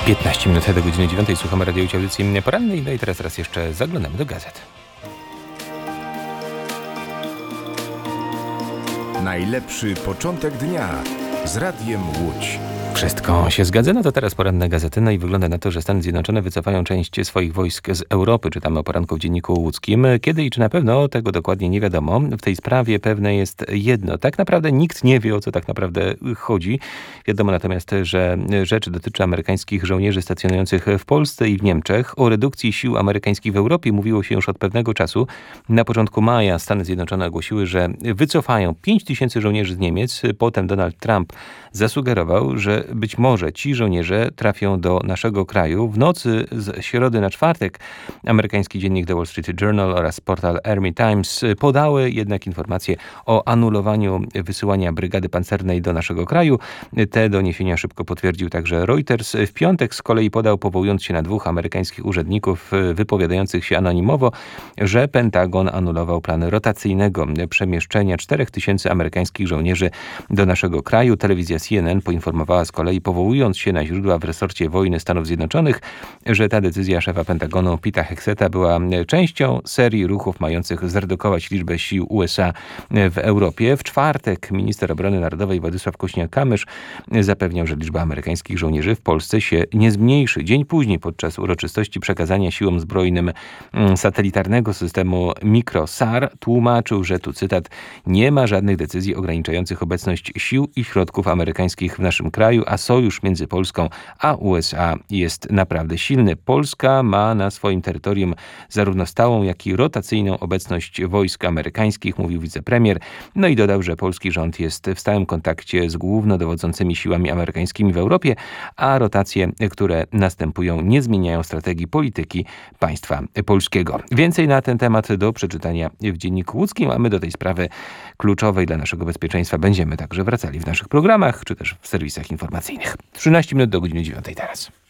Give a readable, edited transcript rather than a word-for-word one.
15 minut do godziny 9. Słuchamy radiowej audycji porannej. No i teraz raz jeszcze zaglądamy do gazet. Najlepszy początek dnia z Radiem Łódź. Wszystko się zgadza, no to teraz poranne gazety, no i wygląda na to, że Stany Zjednoczone wycofają część swoich wojsk z Europy. Czytamy o poranku w Dzienniku Łódzkim. Kiedy i czy na pewno, tego dokładnie nie wiadomo. W tej sprawie pewne jest jedno. Tak naprawdę nikt nie wie, o co tak naprawdę chodzi. Wiadomo natomiast, że rzecz dotyczy amerykańskich żołnierzy stacjonujących w Polsce i w Niemczech. O redukcji sił amerykańskich w Europie mówiło się już od pewnego czasu. Na początku maja Stany Zjednoczone ogłosiły, że wycofają 5000 żołnierzy z Niemiec. Potem Donald Trump zasugerował, że być może ci żołnierze trafią do naszego kraju. W nocy z środy na czwartek amerykański dziennik The Wall Street Journal oraz portal Army Times podały jednak informacje o anulowaniu wysyłania brygady pancernej do naszego kraju. Te doniesienia szybko potwierdził także Reuters. W piątek z kolei podał, powołując się na 2 amerykańskich urzędników wypowiadających się anonimowo, że Pentagon anulował plany rotacyjnego przemieszczenia 4000 amerykańskich żołnierzy do naszego kraju. Telewizja CNN poinformowała z kolei, powołując się na źródła w resorcie wojny Stanów Zjednoczonych, że ta decyzja szefa Pentagonu Peta Hexeta była częścią serii ruchów mających zredukować liczbę sił USA w Europie. W czwartek minister obrony narodowej Władysław Kośniak-Kamysz zapewniał, że liczba amerykańskich żołnierzy w Polsce się nie zmniejszy. Dzień później, podczas uroczystości przekazania siłom zbrojnym satelitarnego systemu MicroSAR, tłumaczył, że tu cytat: nie ma żadnych decyzji ograniczających obecność sił i środków amerykańskich w naszym kraju, a sojusz między Polską a USA jest naprawdę silny. Polska ma na swoim terytorium zarówno stałą, jak i rotacyjną obecność wojsk amerykańskich, mówił wicepremier. No i dodał, że polski rząd jest w stałym kontakcie z głównodowodzącymi siłami amerykańskimi w Europie, a rotacje, które następują, nie zmieniają strategii polityki państwa polskiego. Więcej na ten temat do przeczytania w Dzienniku Łódzkim, a my do tej sprawy kluczowej dla naszego bezpieczeństwa będziemy także wracali w naszych programach, czy też w serwisach informacyjnych. 13 minut do godziny 9 teraz.